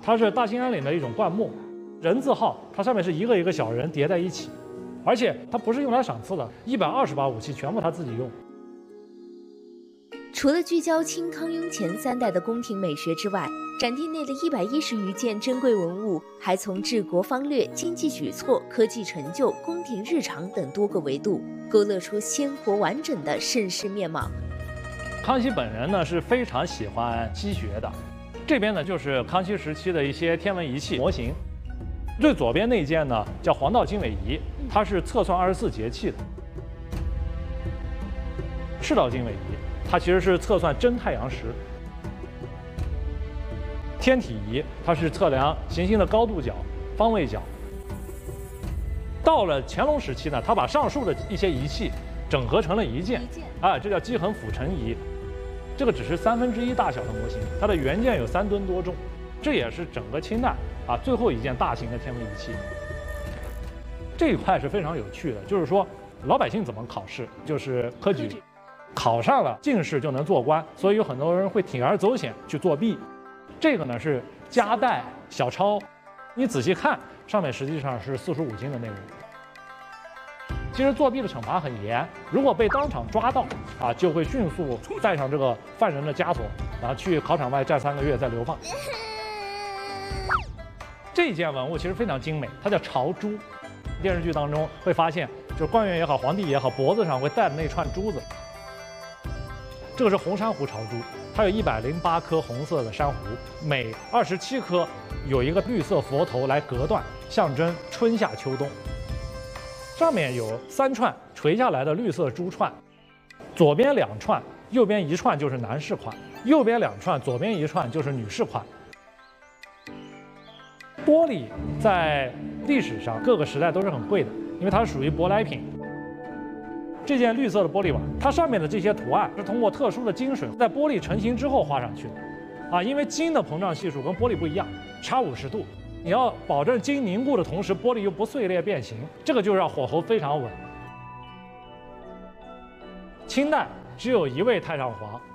它是大兴安岭的一种灌木，人字号，它上面是一个一个小人叠在一起，而且它不是用来赏赐的，120把武器全部他自己用。 除了聚焦清康雍乾3代的宫廷美学之外，展厅内的110余件珍贵文物，还从治国方略、经济举措、科技成就、宫廷日常等多个维度，勾勒出鲜活完整的盛世面貌。 康熙本人呢是非常喜欢机学的，这边呢就是康熙时期的一些天文仪器模型。最左边那件呢叫黄道经纬仪，它是测算24节气的。赤道经纬仪，它其实是测算真太阳时。天体仪，它是测量行星的高度角、方位角。到了乾隆时期呢，它把上述的一些仪器整合成了一件，这叫基衡辅成仪。这个只是1/3大小的模型，它的原件有3吨多重，这也是整个清代最后一件大型的天文仪器。这一块是非常有趣的，就是说老百姓怎么考试，就是科举，考上了进士就能做官，所以有很多人会铤而走险去作弊。这个呢是夹带小抄，你仔细看，上面实际上是45经的内容。其实作弊的惩罚很严，如果被当场抓到就会迅速带上这个犯人的枷锁，然后去考场外站3个月再流放。这件文物其实非常精美，它叫朝珠。电视剧当中会发现，就是官员也好，皇帝也好，脖子上会戴的那串珠子。这个是红珊瑚朝珠，它有108颗红色的珊瑚，每27颗有一个绿色佛头来隔断，象征春夏秋冬。上面有3串垂下来的绿色珠串，左边2串，右边1串就是男士款，右边2串，左边1串就是女士款。玻璃在历史上各个时代都是很贵的，因为它是属于舶来品。这件绿色的玻璃碗，它上面的这些图案是通过特殊的金水在玻璃成型之后画上去的，因为金的膨胀系数跟玻璃不一样，差50度。你要保证金凝固的同时，玻璃又不碎裂变形，这个就是要火候非常稳。清代只有1位太上皇，